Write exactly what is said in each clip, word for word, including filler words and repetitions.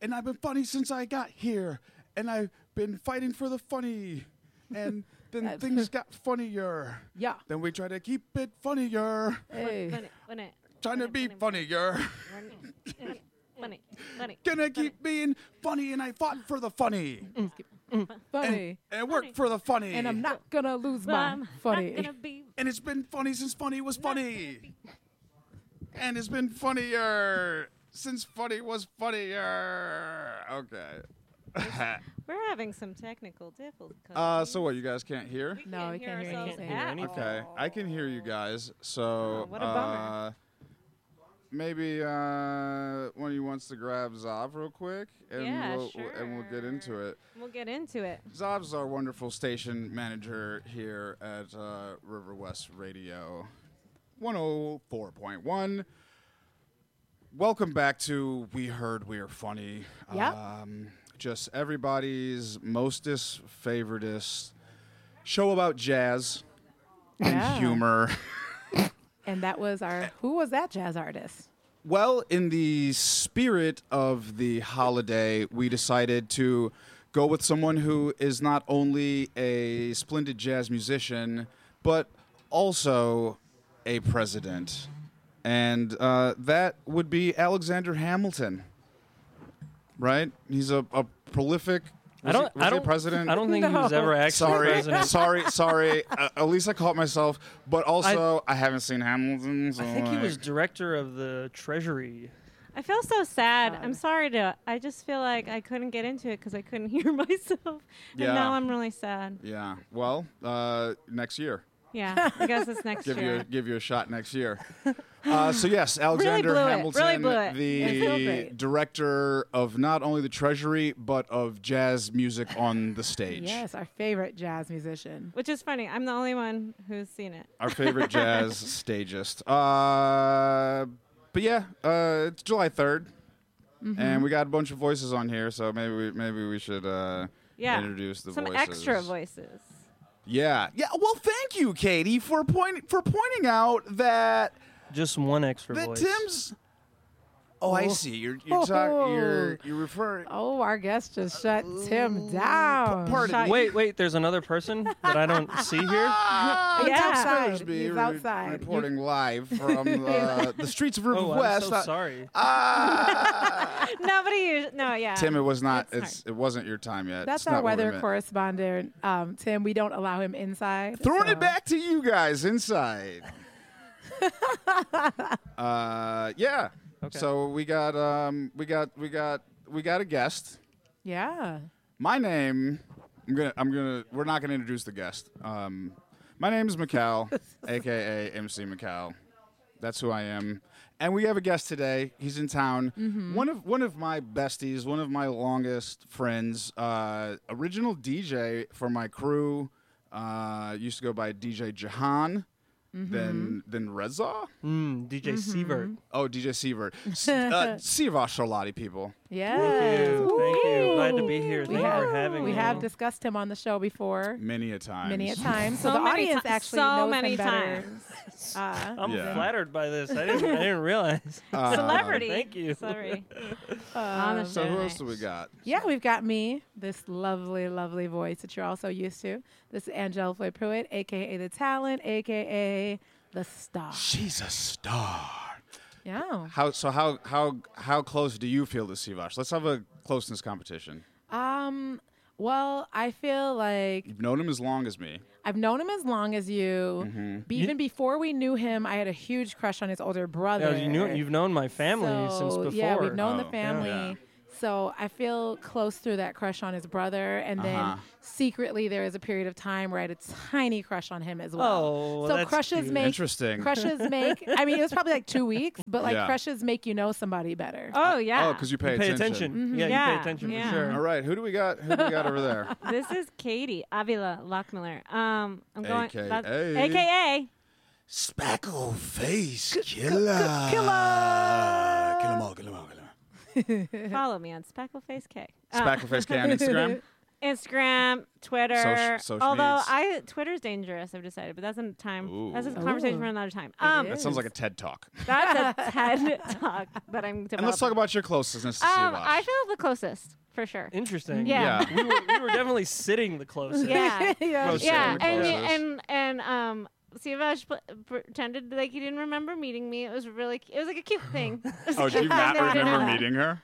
and I've been funny since I got here, and I've been fighting for the funny, and then things got funnier. Yeah. Then we try to keep it funnier. Hey. Funny, funny, Trying to be funnier. funny, funny, funny. Gonna keep being funny, and I fought for the funny. Funny. And it worked for the funny. And I'm not gonna lose But my I'm funny. not gonna be And it's been funny since funny was funny. And it's been funnier since funny was funnier. Okay. We're having some technical difficulties. uh, so what, you guys can't hear? We No, we can't can't hear ourselves anything. at Anything. Okay, all. I can hear you guys. So Oh, what a bummer. uh, maybe uh, one of you wants to grab Zav real quick, and Yeah, we'll, we'll- and we'll get into sure. it. We'll get into it. Zav's our wonderful station manager here at uh, River West Radio, one oh four point one. Welcome back to We Heard We Are Funny. Yep. Um, just everybody's mostest, favoritist show about jazz and Yeah. humor. And that was our. Who was that jazz artist? Well, in the spirit of the holiday, we decided to go with someone who is not only a splendid jazz musician, but also a president. And uh, that would be Alexander Hamilton, right? He's a, a prolific. I was don't. he, was I he don't. a president? I don't think he was No. ever actually Sorry, president. sorry, sorry. Uh, at least I caught myself. But also, I, haven't seen Hamilton. So I think he was like- director of the Treasury. I feel so sad. God. I'm sorry to. I just feel like I couldn't get into it because I couldn't hear myself. Yeah. And now I'm really sad. Yeah. Well, uh, next year. Yeah. I guess it's next give you year. a, give you a shot next year. Uh, so yes, Alexander blew it. Hamilton, Really blew it. It's so the great. director of not only the Treasury but of jazz music on the stage. Yes, our favorite jazz musician. Which is funny. I'm the only one who's seen it. Our favorite jazz stagist. Uh, but yeah, uh, it's July third, Mm-hmm. and we got a bunch of voices on here, so maybe we, maybe we should uh, Yeah. introduce the Some voices. extra voices. Yeah, yeah. Well, thank you, Katie, for point for pointing out that. Just one extra That voice. Tim's. Oh, I see. You're you're talking. You're you're referring. Oh, our guest just shut Tim down. pardon Shut- me. Wait, wait. There's another person that I don't see here. Ah, He's Yeah. Tim outside. Scaresby He's re- outside. reporting live from uh, the streets of River Oh, I'm West. so sorry. Ah. Nobody. Us- no. Yeah. Tim, it was not. It's It's, it wasn't your time yet. That's It's our not what we weather meant. correspondent, um, Tim. We don't allow him inside. Throwing so- it back to you guys inside. uh, yeah. Okay. So we got um we got we got we got a guest. Yeah. My name, I'm gonna, I'm gonna, we're not gonna introduce the guest. Um, my name is Macau, aka M C Macau. That's who I am. And we have a guest today. He's in town. Mm-hmm. One of one of my besties, one of my longest friends, uh, original D J for my crew. Uh, used to go by D J Jahan. Mm-hmm. Then then Reza. Mm, D J Sievert. Oh, D J Sievert. S- uh, Siva Sharlati people. Yeah. Thank you. Thank you. Glad to be here. We Thank you have, for having we me. have discussed him on the show before Many a time. many a time. So, So the many audience ti- actually so knows many him better. times. Uh, I'm Yeah. flattered by this. I didn't. I didn't realize. Uh, Celebrity. Thank you. Sorry. um, So who else do we got? Yeah, we've got me, this lovely, lovely voice that you're also used to. This is Angela Floyd Pruitt, a k a. The Talent, a k a the Star. She's a star. Yeah. How so? How how how close do you feel to Sivash? Let's have a closeness competition. Um. Well, I feel like You've known him as long as me. I've known him as long as you. Mm-hmm. Be- Even before we knew him, I had a huge crush on his older brother. Yeah, you knew. You've known my family so, since before. Yeah, we've known Oh, the family. yeah. So I feel close through that crush on his brother, and Uh-huh. then secretly there is a period of time where I had a tiny crush on him as well. Oh, so that's crushes cute. make Interesting. crushes make. I mean, it was probably like two weeks, but like Yeah. crushes make you know somebody better. Oh yeah. Oh, because you pay, You pay attention. attention. Yeah, you Yeah, pay attention yeah. for sure. All right, who do we got? Who do we got over there? This is Katie Avila Lockmiller. Um, I'm going. A K A. that's- A K A. Spackle face killer. Killer. Kill 'em all. Kill 'em all. Kill 'em all. Follow me on Spackleface K. Uh, Spackle face K on Instagram. Instagram, Twitter. Soc- social Although medias. I Twitter's dangerous, I've decided, but that's a time. Ooh. That's a conversation Ooh. for another time. It Um, is. That sounds like a TED talk. that's a TED talk that I'm developing. And let's talk about your closest to Um, Siavash. I feel the closest for sure. Interesting. Yeah. Yeah. we, were, we were definitely sitting the closest. Yeah. yeah. Most Yeah, certainly and closest. and and um, Siavash pl- pretended like he didn't remember meeting me. It was really, it was like a cute thing. It was Oh, a do you cute not thing that didn't remember happen. meeting her?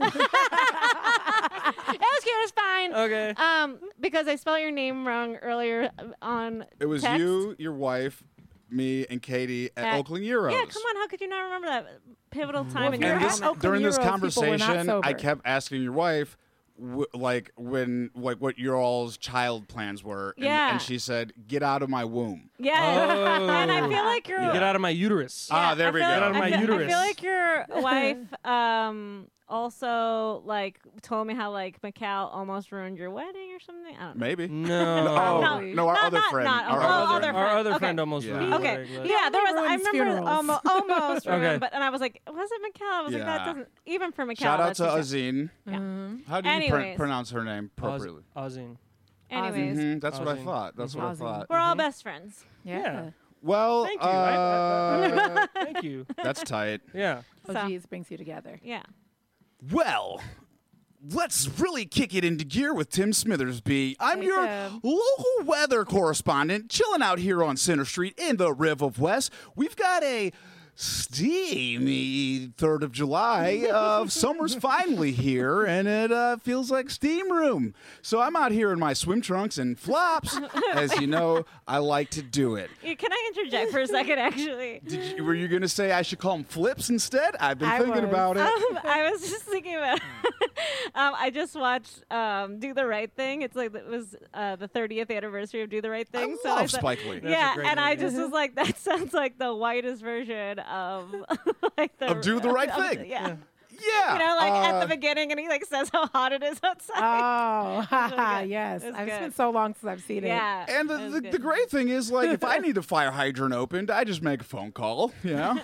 It was cute. It was fine. Okay. Um, because I spelled your name wrong earlier on. It was text. you, your wife, me, and Katie at At- Oakland Euros. Yeah, come on. How could you not remember that pivotal time Well, in if your you're And at this, life? Oakland during this Euros, people were not conversation, I sober. kept asking your wife, w- like when, like what your all's child plans were. And, Yeah. and she said, "Get out of my womb." Yeah, Oh. and I feel like you're. You get out of my uterus. Ah, there I we feel go. Like, Get out of my I feel, I uterus. feel like your wife um also like told me how like Macau almost ruined your wedding or something. I don't know. Maybe. No. Oh, No. no, our Not- other not- friend. not- our oh, other other friend. Our friend. other Okay. friend almost Yeah. ruined the Okay. wedding, but- Yeah, there was. I ruins remember funerals. almost, almost ruined, Okay. but and I was like, was it Macau? I was like, that Yeah. doesn't even for Macau. Shout out that's to just- Azine. Yeah. Mhm. How do you pr- Anyways. pronounce her name Oz- appropriately? Ozine. Anyways, Mhm, That's what I Ozine. thought. That's what I Ozine. thought. we're all Mhm. best friends. Yeah. Yeah. Well, Thank you. I- I- uh, Thank you. that's tight. Yeah. Oh, So- geez, brings you together. Yeah. Well, let's really kick it into gear with Tim Smithersby. I'm Hey, your Tim. local weather correspondent, chilling out here on Center Street in the Riv of West. We've got a steamy third of July. Uh, summer's finally here, and it uh, feels like steam room. So I'm out here in my swim trunks and flops. As you know, I like to do it. Yeah, Can I interject for a second, actually? Did you, were you going to say I should call them flips instead? I've been I thinking was. about it. Um, I was just thinking about. um, I just watched um, Do the Right Thing. It's like it was uh, the thirtieth anniversary of Do the Right Thing. I so love I said- Spike Lee. That's a yeah, great and I movie. just was like, that sounds like the whitest version of like the Of Do the Right of Thing. the- yeah. Yeah. You know, like at uh, the beginning, and he like says how hot it is outside. Oh, good. yes. It's I've good. been so long since I've seen it. yeah, And the, it was the, good. the great thing is, like, if I need the fire hydrant opened, I just make a phone call, you know?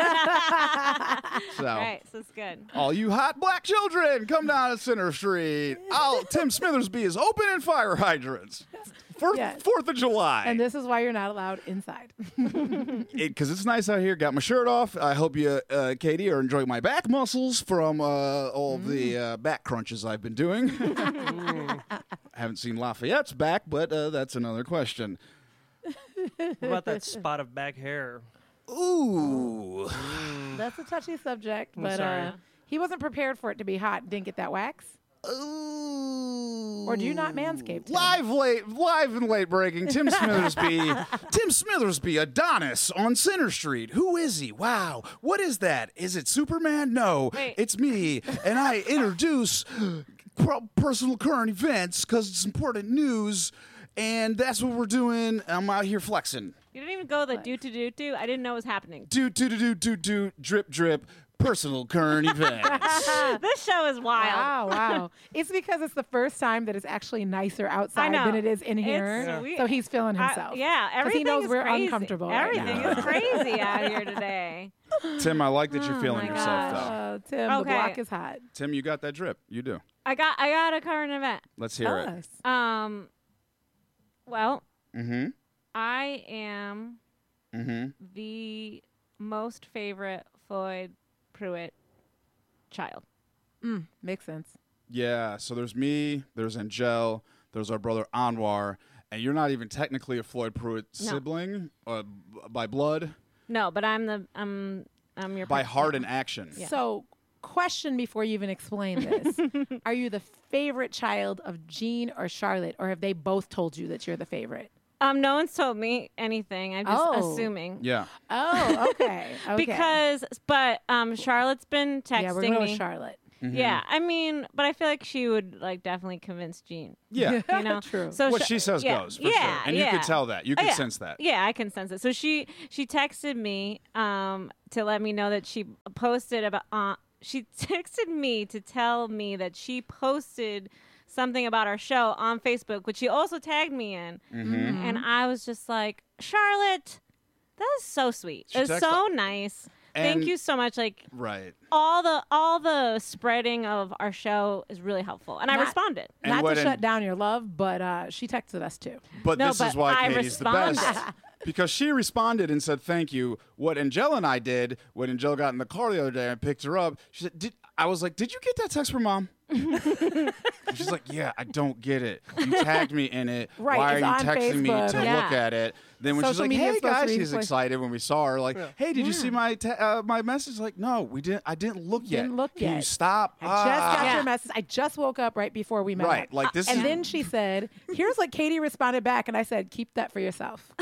So, Right, so it's good. all you hot black children, come down to Center Street. I'll, Tim Smithersby is opening fire hydrants for Yes. fourth of July. And this is why you're not allowed inside. Because it's nice out here. Got my shirt off. I hope you, uh, Katie, are enjoying my back muscles from uh, all the uh, back crunches I've been doing. I haven't seen Lafayette's back, but uh, that's another question. What about that spot of back hair? Ooh. That's a touchy subject, I'm but sorry. uh, he wasn't prepared for it to be hot. Didn't get that wax. Ooh. Or do you not manscape, Tim? Live late, live and late breaking. Tim Smithersby, Tim Smithersby, Adonis on Center Street. Who is he? Wow, what is that? Is it Superman? No, Wait. it's me, and I introduce pro- personal current events because it's important news, and that's what we're doing. I'm out here flexing. You didn't even go the do to do to. I didn't know it was happening. Do do do do do do drip drip. Personal current events. This show is wild. Wow, wow. It's because it's the first time that it's actually nicer outside know. than it is in here. It's- we- So he's feeling I- himself. yeah, 'Cause everything he knows is we're crazy. uncomfortable right Everything now. is crazy out here today. Tim, I like that you're Oh feeling my yourself, gosh. though. Oh, Tim, the Okay. block is hot. Tim, you got that drip. You do. I got I got a current event. Let's hear Tell it. us. Um, well, Mm-hmm. I am Mm-hmm. the most favorite Floyd Pruitt child. Mm, makes sense. Yeah, so there's me, there's Angel, there's our brother Anwar, and you're not even technically a Floyd Pruitt No. sibling uh, b- by blood, No, but I'm the I'm I'm your by pet- heart and action. Yeah. So, question before you even explain this. Are you the favorite child of Jean or Charlotte, or have they both told you that you're the favorite? Um, no one's told me anything. I'm just Oh. assuming. Yeah. Oh, okay. okay. Because, but um, Charlotte's been texting yeah, we're going me. with Charlotte. Mhm. Yeah, I mean, but I feel like she would like definitely convince Jean. Yeah. You know, True. So What Sh- she says yeah, goes, for yeah, sure. And you yeah. could tell that. You Oh, could yeah. sense that. Yeah, I can sense it. So she she texted me um to let me know that she posted about. Uh, she texted me to tell me that she posted something about our show on Facebook, which she also tagged me in, Mm-hmm. and I was just like, Charlotte, that is so sweet. She It's texted- so nice Thank And- you so much. Like Right. all the all the spreading of our show is really helpful, and I Not- responded. And Not what to in- shut down your love, but uh, she texted us too. But No, this but is why I Katie's the responded. best. Because she responded and said thank you. What Angela and I did when Angela got in the car the other day and picked her up, she said, "Did I was like, did you get that text from mom?" And she's like, yeah, I don't get it. You tagged me in it. Right, Why are it's you on texting me Facebook. to Yeah. look at it? Then when she's Social like, media is hey supposed to guys, be she's like- excited when we saw her. Like, hey, did you Yeah. see my te- uh, my message? Like, no, we didn't. I didn't look yet. Didn't look Can you yet. stop? I just Ah. got Yeah. your message. I just woke up right before we met. Right, like this And is- then she said, here's what Katie responded back. And I said, keep that for yourself.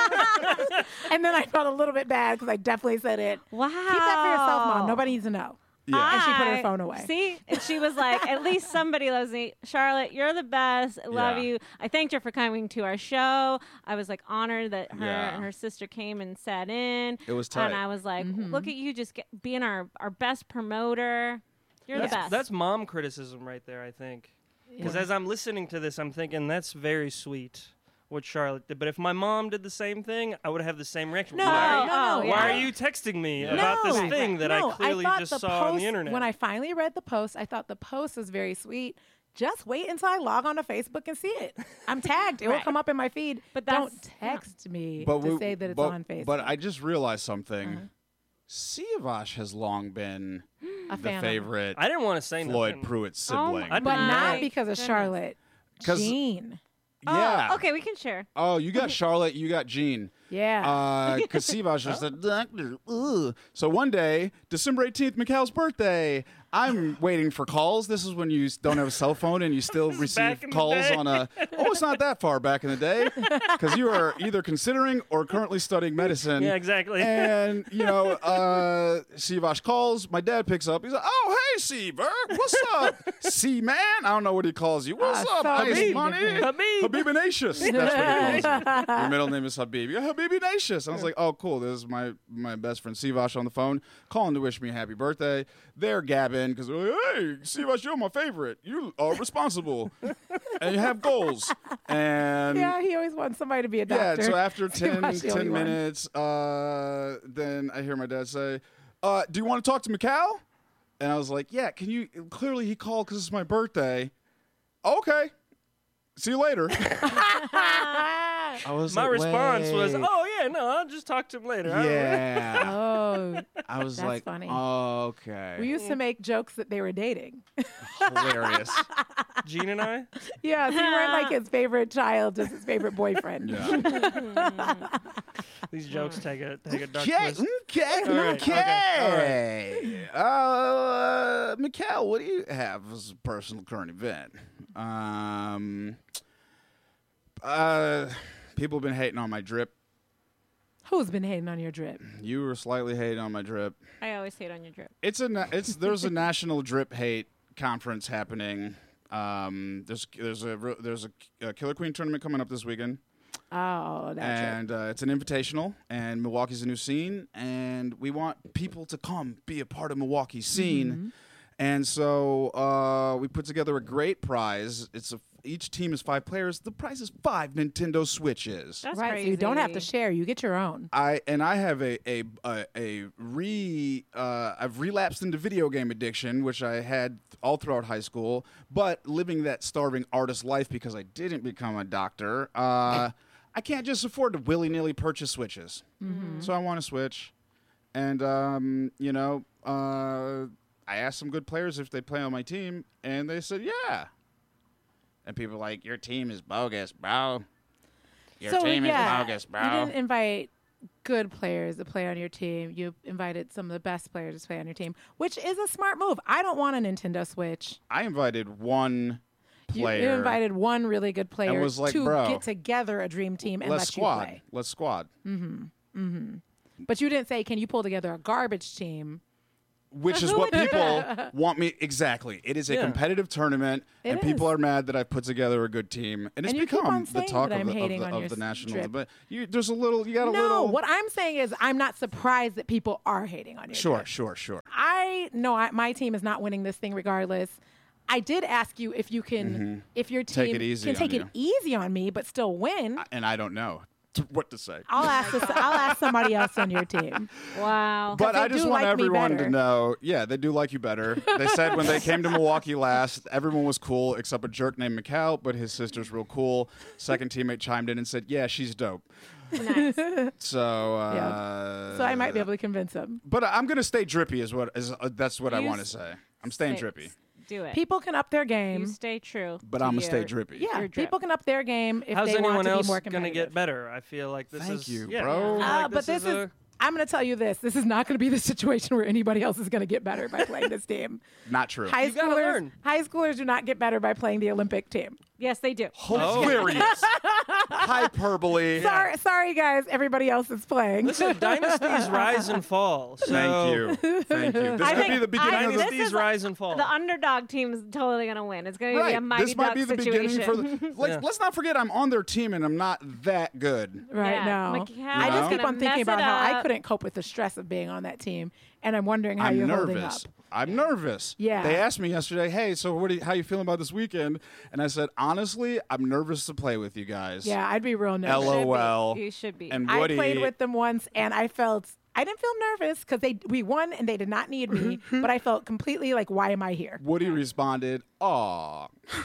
And then I felt a little bit bad because I definitely said it. Wow. Keep that for yourself, Mom. Nobody needs to know. Yeah. And she put her I- phone away. See, and she was like, "At least somebody loves me, Charlotte. You're the best. I love Yeah. you." I thanked her for coming to our show. I was like honored that her Yeah. and her sister came and sat in. It was tight. And I was like, Mm-hmm. "Look at you, just get, being our our best promoter. You're That's, the best." that's mom criticism right there, I think. Because as I'm listening to this, I'm thinking that's very sweet what Charlotte did. But if my mom did the same thing, I would have the same reaction. No, why, no, no. Oh, why yeah. are you texting me No. about this Right, thing right. that No, I clearly thought just the saw on the post- internet? When I finally read the post, I thought the post was very sweet. Just wait until I log on to Facebook and see it. I'm tagged. It will Right. come up in my feed. But don't that's- text me But to we- say that it's but, on Facebook. But I just realized something. Uh-huh. Siavash has long been a the fan of- favorite I didn't want to say Floyd nothing. Pruitt Oh sibling. my- But My not because of goodness. Charlotte. 'Cause- Jean. yeah. Oh, okay, we can share. Oh, you got Charlotte, you got Jean. Yeah. Because Siavash was the doctor. Ugh. So one day, December eighteenth, Mikhail's birthday. I'm waiting for calls. This is when you s- don't have a cell phone and you still receive back in the calls day. on a. Oh, it's not that far back in the day, because you are either considering or currently studying medicine. Yeah, exactly. And you know, uh, Siavash calls. My dad picks up. He's like, "Oh, hey, Seaver, what's up, C man? I don't know what he calls you. What's Ah, up, so Ice Habib. Money? Habib. Habibinacious. That's what he calls me. Your middle name is Habib. Yeah, Habibinacious. And I was like, oh, cool. This is my my best friend Siavash on the phone, calling to wish me a happy birthday. They're gabbing because they're like, hey, Siavash, you're my favorite. You are responsible, and you have goals. And yeah, he always wants somebody to be a yeah, doctor. so after Pretty ten, much the only ten one. minutes, uh, then I hear my dad say, uh, do you want to talk to Mikal? And I was like, yeah, can you? Clearly he called because it's my birthday. Okay. See you later. I was My like, response was, "Wait." "Oh yeah, no, I'll just talk to him later." I don't- Yeah. Oh, I was That's like, funny. oh, okay. we used to make jokes that they were dating. Hilarious. Gene and I. Yeah, so you weren't like his favorite child, just his favorite boyfriend. Yeah. These jokes take a take a dark Okay, twist. okay, All right, okay. Uh, Mikal, what do you have as a personal current event? Um, uh, people have been hating on my drip. Who's been hating on your drip? You were slightly hating on my drip. I always hate on your drip. It's a na- it's there's a national drip hate conference happening. Um, there's there's a re- there's a, a Killer Queen tournament coming up this weekend. Oh, that drip. And uh, it's an invitational, and Milwaukee's a new scene, and we want people to come be a part of Milwaukee's scene. Mm-hmm. And so uh, we put together a great prize. It's a, each team is five players. The prize is five Nintendo Switches. That's Right, crazy. so you don't have to share. You get your own. I and I have a a a, a re uh, I've relapsed into video game addiction, which I had all throughout high school. But living that starving artist life because I didn't become a doctor, uh, I can't just afford to willy nilly purchase Switches. So I want a Switch, and um, you know, uh, I asked some good players if they'd play on my team, and they said yeah. And people were like, your team is bogus, bro. Your so team yeah, is bogus, bro. you didn't invite good players to play on your team. You invited some of the best players to play on your team, which is a smart move. I don't want a Nintendo Switch. I invited one You, player. you invited one really good player was like, to "Bro, get together a dream team and Let's let squad. you play. Let's squad. But you didn't say, can you pull together a garbage team? Which is what people want me exactly. It is a Yeah. competitive tournament, It and people is. are mad that I've put together a good team, and it's And you keep become on the saying talk that of I'm the, of hating the, on of your the nationals. drip. But you, there's a little. You got a No, little. what I'm saying is I'm not surprised that people are hating on you. Sure, sure, sure. I know I, my team is not winning this thing regardless. I did ask you if you can, if your Take team it easy can on take it easy on me, but still win. And I don't know. to, what to say. I'll ask. This, I'll ask somebody else on your team. Wow. But they I just do want like me everyone to better. know, yeah, they do like you better. They said when they came to Milwaukee last, everyone was cool except a jerk named Mikal, but his sister's real cool. Second teammate chimed in and said, yeah, she's dope. Nice. So, uh, So I might be able to convince them. But I'm gonna stay drippy. Is what is uh, that's what I You want to s- say. I'm staying Stay- drippy, Do it. People can up their you game. stay true. but to I'm gonna stay your- drippy. Yeah, your drip. people can up their game if How's they want anyone to else be more gonna competitive. get better? I feel like this Thank is you, yeah, bro. like Uh, but this this is. a- I'm going to tell you this. This is not going to be the situation where anybody else is going to get better by playing this team. Not true. High You gotta schoolers, learn. high schoolers do not get better by playing the Olympic team. Yes, they do. Oh. Hilarious. Hyperbole. Sorry, sorry, guys. Everybody else is playing. Listen, dynasties rise and fall. So Thank you. Thank you. This I could think- be the beginning I- of this the Dynasties is rise and fall. The underdog team is totally going to win. It's going to be a right. mighty This might duck be the situation. beginning for the. Like, Yeah. Let's not forget, I'm on their team and I'm not that good. right Yeah, now. Mikal I is just keep gonna on thinking mess about it how I up. couldn't cope with the stress of being on that team, and I'm wondering how I'm you're holding up. nervous. I'm nervous. Yeah. They asked me yesterday, "Hey, so what? Do you, how you feeling about this weekend?" And I said, "Honestly, I'm nervous to play with you guys." Yeah, I'd be real nervous. L O Should be. L. You should be. And I Woody. played with them once, and I felt I didn't feel nervous because they we won and they did not need me, but I felt completely like, why am I here? Woody responded, "Aw."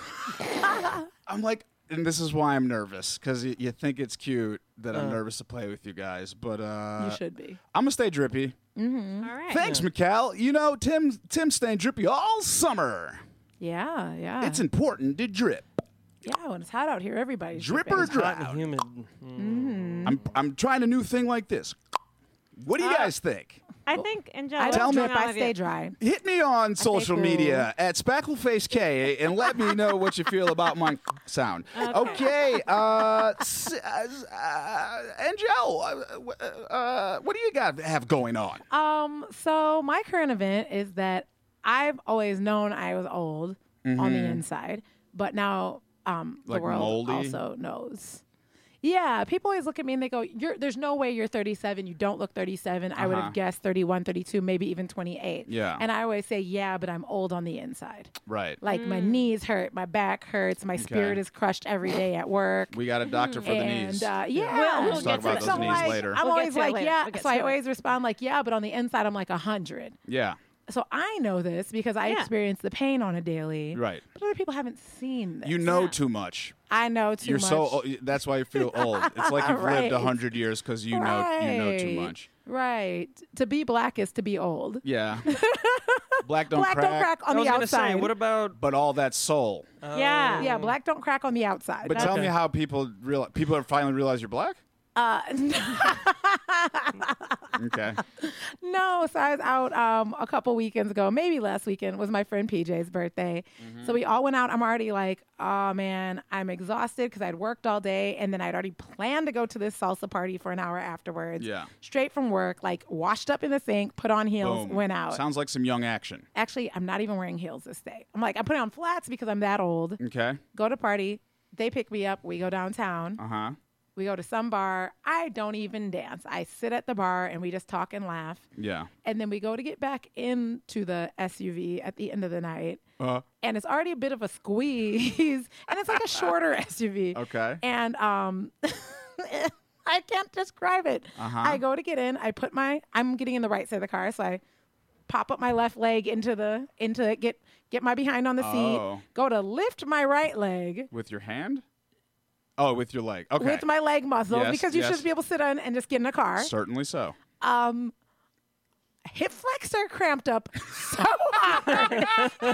I'm like, and this is why I'm nervous because y- you think it's cute that I'm Uh. nervous to play with you guys, but uh, You should be. I'm gonna stay drippy. All right. Thanks, Mikal. You know, Tim Tim's staying drippy all summer. Yeah, yeah. It's important to drip. yeah, when it's hot out here, everybody's Drip dripping. or It's hot drought. and humid. Mm. I'm I'm trying a new thing like this. What do you Uh, guys think? I think, Angela, I what's don't me- going drip, on I with stay you? dry. Hit me on social cool. media at SpackleFaceK and let me know what you feel about my sound. Okay. Okay, uh, s- uh, uh, Angel, uh, uh, what do you got have going on? Um, so my current event is that I've always known I was old on the inside, but now um Like the world moldy? also knows. Yeah, people always look at me and they go, "You're there's no way you're thirty-seven. You don't look thirty-seven. I would Uh-huh. have guessed thirty-one, thirty-two, maybe even twenty-eight." Yeah. And I always say, "Yeah, but I'm old on the inside. Right. Like my knees hurt, my back hurts, my spirit is crushed every day at work." We got a doctor for the and knees. uh, yeah, We'll- we'll Let's get talk to about that. those So, knees like, later. I'm We'll get always to it like, later. yeah. We'll get so I to it. always respond like, yeah, but on the inside, I'm like a hundred. Yeah. So I know this because I Yeah. experience the pain on a daily. Right. But other people haven't seen this. You know Yeah. too much. I know too You're much. so o- that's why you feel old. It's like you've lived Right. a hundred years because you know you know too Right. much. Right. To be black is to be old. Yeah. Black don't black crack. don't crack on I was the gonna outside. say, what about? But all that soul. Yeah. yeah, black don't crack on the outside. But tell Okay. me how people real people are finally realize you're black. uh, Okay. no, so I was out um, a couple weekends ago, maybe last weekend was my friend P J's birthday. Mm-hmm. So we all went out. I'm already like, oh man, I'm exhausted because I'd worked all day and then I'd already planned to go to this salsa party for an hour afterwards. Yeah. Straight from work, like washed up in the sink, put on heels, Boom. went out. Sounds like some young action. Actually, I'm not even wearing heels this day. I'm like, I'm putting on flats because I'm that old. Okay. Go to party. They pick me up. We go downtown. Uh huh. We go to some bar. I don't even dance. I sit at the bar and we just talk and laugh. Yeah. And then we go to get back into the S U V at the end of the night. Uh. And it's already a bit of a squeeze. And it's like a shorter S U V. Okay. And um I can't describe it. Uh-huh. I go to get in. I put my I'm getting in the right side of the car, so I pop up my left leg into the into it, get get my behind on the seat. Oh. Go to lift my right leg With your hand? Oh, with your leg. Okay. with my leg muscle Yes, because you yes. should be able to sit on and just get in the car. Certainly so. Um, hip flexor cramped up so hard.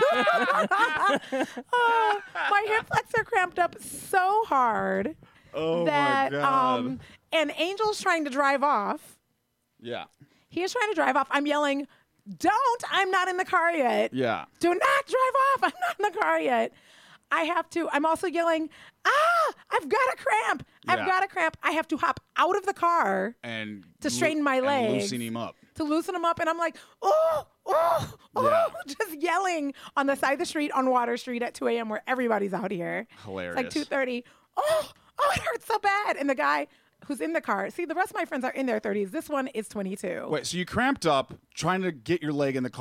Uh, my hip flexor cramped up so hard Oh that my god. um, and Angel's trying to drive off. yeah. He is trying to drive off. I'm yelling, "Don't! I'm not in the car yet. Yeah. Do not drive off. I'm not in the car yet." I have to. I'm also yelling, "Ah! I've got a cramp. I've Yeah. got a cramp." I have to hop out of the car And To straighten my and legs. loosen him up. to loosen him up, and I'm like, "Oh, oh, oh!" Yeah. Just yelling on the side of the street on Water Street at two a.m. where everybody's out here. Hilarious. It's like two thirty. Oh, oh, it hurts so bad. And the guy who's in the car. See, the rest of my friends are in their thirties. This one is twenty-two. Wait, so you cramped up trying to get your leg in the car.